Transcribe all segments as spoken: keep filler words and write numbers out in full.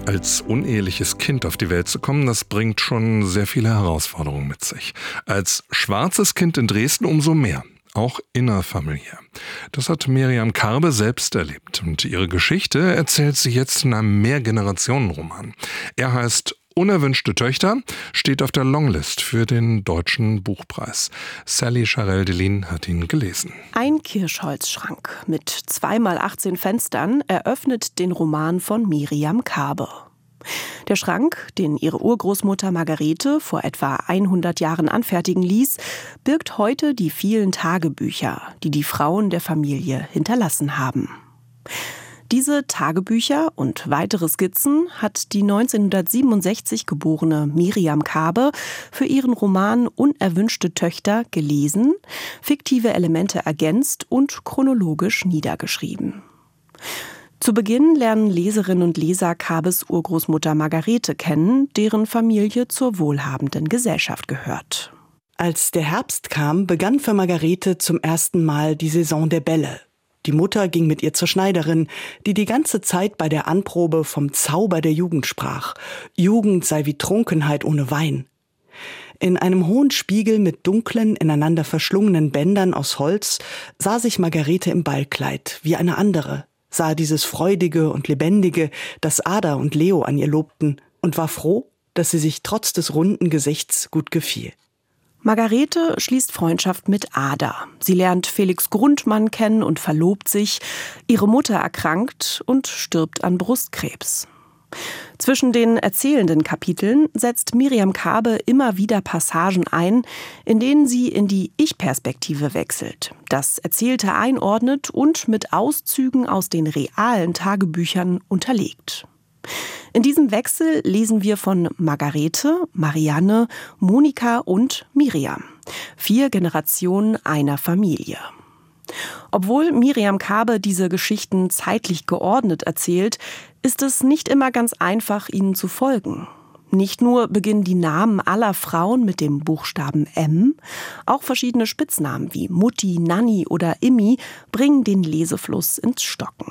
Als uneheliches Kind auf die Welt zu kommen, das bringt schon sehr viele Herausforderungen mit sich. Als schwarzes Kind in Dresden umso mehr, auch innerfamiliär. Das hat Miriam Karbe selbst erlebt und ihre Geschichte erzählt sie jetzt in einem Mehrgenerationenroman. Er heißt Unerwünschte Töchter, steht auf der Longlist für den Deutschen Buchpreis. Sally Charell-Delin hat ihn gelesen. Ein Kirschholzschrank mit zwei mal achtzehn Fenstern eröffnet den Roman von Miriam Karbe. Der Schrank, den ihre Urgroßmutter Margarete vor etwa hundert Jahren anfertigen ließ, birgt heute die vielen Tagebücher, die die Frauen der Familie hinterlassen haben. Diese Tagebücher und weitere Skizzen hat die neunzehnhundertsiebenundsechzig geborene Miriam Karbe für ihren Roman Unerwünschte Töchter gelesen, fiktive Elemente ergänzt und chronologisch niedergeschrieben. Zu Beginn lernen Leserinnen und Leser Karbes Urgroßmutter Margarete kennen, deren Familie zur wohlhabenden Gesellschaft gehört. Als der Herbst kam, begann für Margarete zum ersten Mal die Saison der Bälle. Die Mutter ging mit ihr zur Schneiderin, die die ganze Zeit bei der Anprobe vom Zauber der Jugend sprach. Jugend sei wie Trunkenheit ohne Wein. In einem hohen Spiegel mit dunklen, ineinander verschlungenen Bändern aus Holz sah sich Margarete im Ballkleid, wie eine andere, sah dieses Freudige und Lebendige, das Ada und Leo an ihr lobten, und war froh, dass sie sich trotz des runden Gesichts gut gefiel. Margarete schließt Freundschaft mit Ada. Sie lernt Felix Grundmann kennen und verlobt sich. Ihre Mutter erkrankt und stirbt an Brustkrebs. Zwischen den erzählenden Kapiteln setzt Miriam Karbe immer wieder Passagen ein, in denen sie in die Ich-Perspektive wechselt, das Erzählte einordnet und mit Auszügen aus den realen Tagebüchern unterlegt. In diesem Wechsel lesen wir von Margarete, Marianne, Monika und Miriam. Vier Generationen einer Familie. Obwohl Miriam Karbe diese Geschichten zeitlich geordnet erzählt, ist es nicht immer ganz einfach, ihnen zu folgen. Nicht nur beginnen die Namen aller Frauen mit dem Buchstaben M, auch verschiedene Spitznamen wie Mutti, Nanni oder Immi bringen den Lesefluss ins Stocken.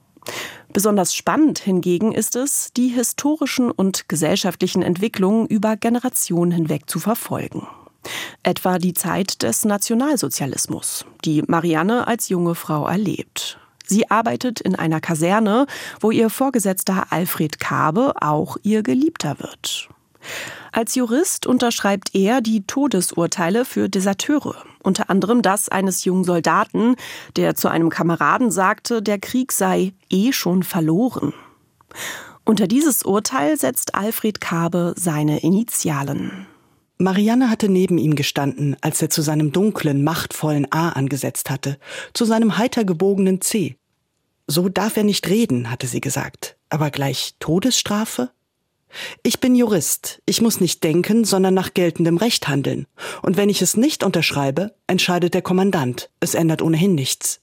Besonders spannend hingegen ist es, die historischen und gesellschaftlichen Entwicklungen über Generationen hinweg zu verfolgen. Etwa die Zeit des Nationalsozialismus, die Marianne als junge Frau erlebt. Sie arbeitet in einer Kaserne, wo ihr Vorgesetzter Alfred Karbe auch ihr Geliebter wird. Als Jurist unterschreibt er die Todesurteile für Deserteure, unter anderem das eines jungen Soldaten, der zu einem Kameraden sagte, der Krieg sei eh schon verloren. Unter dieses Urteil setzt Alfred Karbe seine Initialen. Marianne hatte neben ihm gestanden, als er zu seinem dunklen, machtvollen A angesetzt hatte, zu seinem heiter gebogenen C. So darf er nicht reden, hatte sie gesagt. Aber gleich Todesstrafe? Ich bin Jurist. Ich muss nicht denken, sondern nach geltendem Recht handeln. Und wenn ich es nicht unterschreibe, entscheidet der Kommandant. Es ändert ohnehin nichts.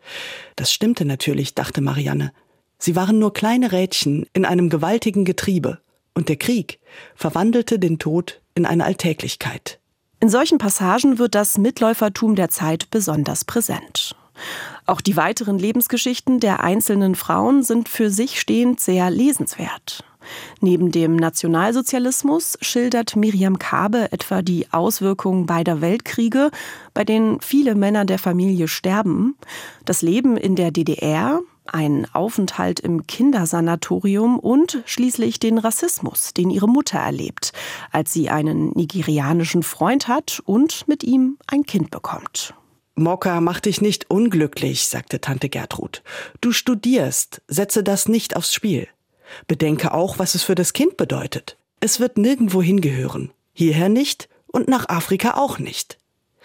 Das stimmte natürlich, dachte Marianne. Sie waren nur kleine Rädchen in einem gewaltigen Getriebe. Und der Krieg verwandelte den Tod in eine Alltäglichkeit. In solchen Passagen wird das Mitläufertum der Zeit besonders präsent. Auch die weiteren Lebensgeschichten der einzelnen Frauen sind für sich stehend sehr lesenswert. Neben dem Nationalsozialismus schildert Miriam Karbe etwa die Auswirkungen beider Weltkriege, bei denen viele Männer der Familie sterben, das Leben in der D D R, ein Aufenthalt im Kindersanatorium und schließlich den Rassismus, den ihre Mutter erlebt, als sie einen nigerianischen Freund hat und mit ihm ein Kind bekommt. Mokka, mach dich nicht unglücklich, sagte Tante Gertrud. Du studierst, setze das nicht aufs Spiel. Bedenke auch, was es für das Kind bedeutet. Es wird nirgendwo hingehören. Hierher nicht und nach Afrika auch nicht.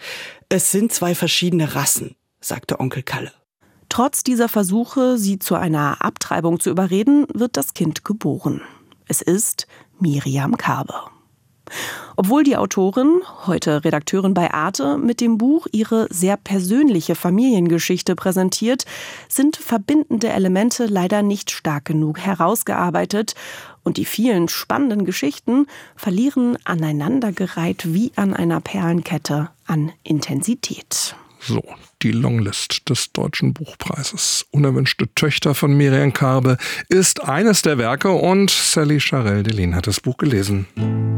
Es sind zwei verschiedene Rassen, sagte Onkel Kalle. Trotz dieser Versuche, sie zu einer Abtreibung zu überreden, wird das Kind geboren. Es ist Miriam Karbe. Obwohl die Autorin, heute Redakteurin bei Arte, mit dem Buch ihre sehr persönliche Familiengeschichte präsentiert, sind verbindende Elemente leider nicht stark genug herausgearbeitet und die vielen spannenden Geschichten verlieren aneinandergereiht wie an einer Perlenkette an Intensität. So, die Longlist des Deutschen Buchpreises. Unerwünschte Töchter von Miriam Karbe ist eines der Werke und Sally Charel-Delin hat das Buch gelesen.